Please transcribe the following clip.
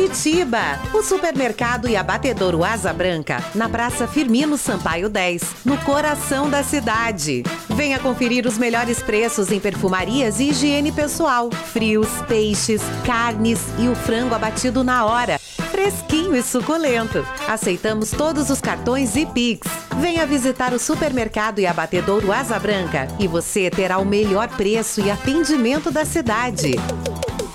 Curitiba. O supermercado e abatedouro Asa Branca, na Praça Firmino Sampaio 10, no coração da cidade. Venha conferir os melhores preços em perfumarias e higiene pessoal, frios, peixes, carnes e o frango abatido na hora, fresquinho e suculento. Aceitamos todos os cartões e Pix. Venha visitar o supermercado e abatedouro Asa Branca e você terá o melhor preço e atendimento da cidade.